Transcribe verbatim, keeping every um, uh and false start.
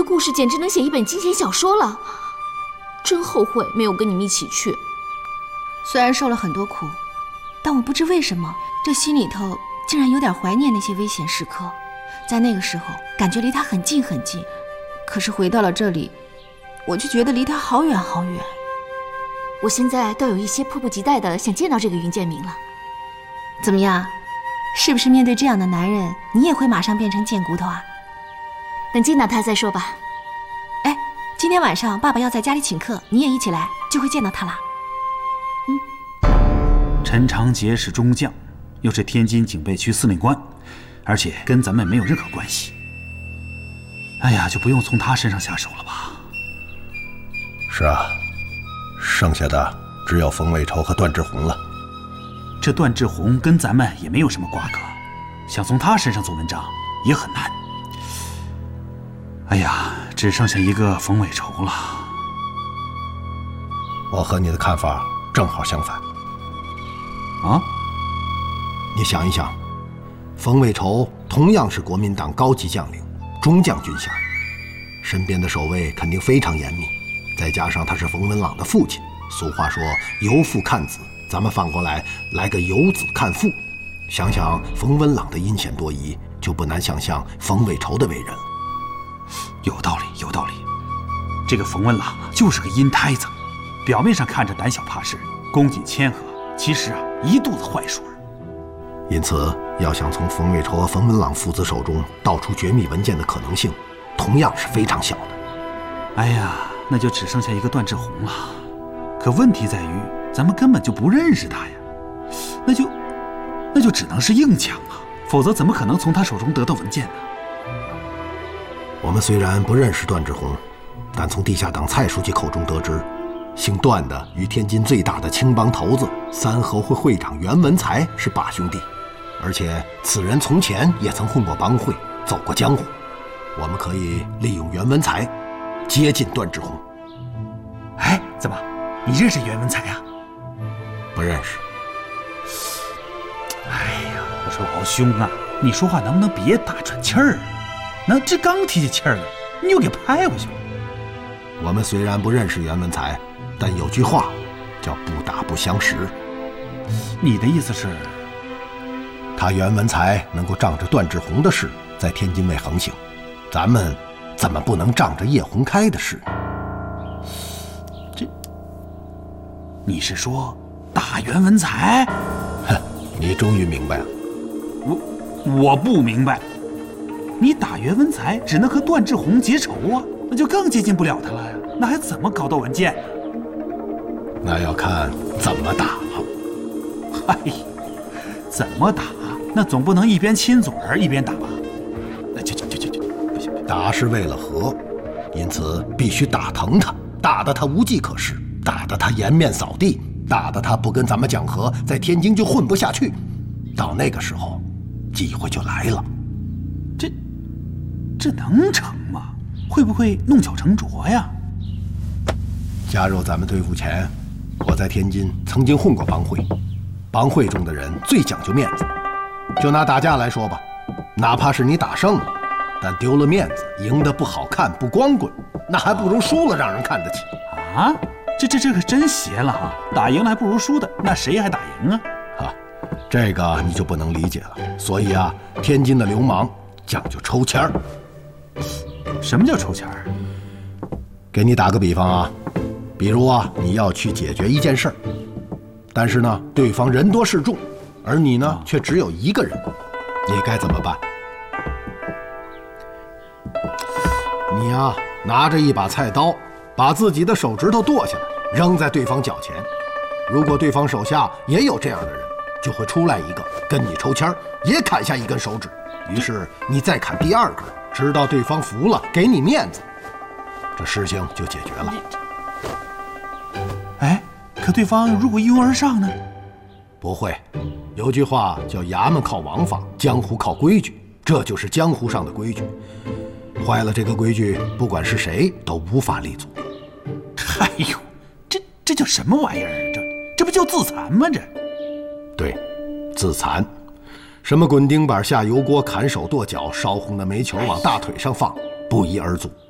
的故事简直能写一本惊险小说了，真后悔没有跟你们一起去。 虽然受了很多苦，但我不知为什么，这心里头竟然有点怀念那些危险时刻。在那个时候，感觉离他很近很近，可是回到了这里，我就觉得离他好远好远。 我现在倒有一些迫不及待的想见到这个云剑明了。 怎么样？是不是面对这样的男人，你也会马上变成贱骨头啊？ 等见到他再说吧。 哎，今天晚上爸爸要在家里请客，你也一起来，就会见到他了。 嗯。陈长捷是中将，又是天津警备区司令官，而且跟咱们没有任何关系。哎呀，就不用从他身上下手了吧？ 是啊，剩下的只有冯伟筹和段志宏了。 这段志宏跟咱们也没有什么瓜葛，想从他身上做文章也很难。哎呀，只剩下一个冯伟筹了。 我和你的看法正好相反。 啊？ 你想一想，冯伟筹同样是国民党高级将领，中将军衔，身边的守卫肯定非常严密，再加上他是冯文朗的父亲，俗话说由父看子，咱们反过来来个由子看父。想想冯文朗的阴险多疑，就不难想象冯伟筹的为人了。 有道理，有道理。这个冯文朗就是个阴胎子，表面上看着胆小怕事、恭谨谦和，其实啊一肚子坏水。 因此，要想从冯伟筹和冯文朗父子手中盗出绝密文件的可能性，同样是非常小的。 哎呀，那就只剩下一个段志宏了。可问题在于，咱们根本就不认识他呀，那就，那就只能是硬抢啊，否则怎么可能从他手中得到文件呢？ 我们虽然不认识段志宏，但从地下党蔡书记口中得知，姓段的与天津最大的青帮头子三合会会长袁文才是把兄弟，而且此人从前也曾混过帮会，走过江湖。我们可以利用袁文才接近段志宏。 哎，怎么，你认识袁文才啊？ 不认识。 哎呀，我说老兄啊，你说话能不能别打喘气儿？那这刚提起气儿来，你又给拍回去了。 我们虽然不认识袁文才，但有句话叫不打不相识。 你的意思是， 他袁文才能够仗着段志宏的事在天津卫横行，咱们怎么不能仗着叶洪开的事呢？ 这，你是说打袁文才？ 哼，你终于明白了。 我我不明白。你打袁文才只能和段志宏结仇啊，那就更接近不了他了呀，那还怎么搞到文件？ 那要看怎么打了。 哎呀，怎么打？那总不能一边亲嘴儿一边打吧？那就就就就就不行！ 打是为了和，因此必须打疼他，打得他无计可施，打得他颜面扫地，打得他不跟咱们讲和，在天津就混不下去。到那个时候，机会就来了。 这这能成吗？会不会弄巧成拙呀？ 加入咱们队伍前，我在天津曾经混过帮会，帮会中的人最讲究面子。就拿打架来说吧，哪怕是你打胜了，但丢了面子，赢得不好看不光棍，那还不如输了让人看得起。 啊，这这这可真邪了哈！打赢了还不如输的，那谁还打赢啊？ 啊，这个你就不能理解了。所以啊，天津的流氓讲究抽签儿。 什么叫抽签儿？ 给你打个比方啊，比如啊，你要去解决一件事儿，但是呢，对方人多势众，而你呢却只有一个人，你该怎么办？你呀，拿着一把菜刀，把自己的手指头剁下来，扔在对方脚前。如果对方手下也有这样的人，就会出来一个跟你抽签儿，也砍下一根手指。于是你再砍第二根，直到对方服了，给你面子，这事情就解决了。 哎，可对方如果一拥而上呢？ 不会，有句话叫衙门靠王法，江湖靠规矩，这就是江湖上的规矩。坏了这个规矩，不管是谁都无法立足。 哎呦，这这叫什么玩意儿？这这不叫自残吗？这， 对，自残。什么滚钉板下油锅、砍手剁脚、烧红的煤球往大腿上放，不一而足。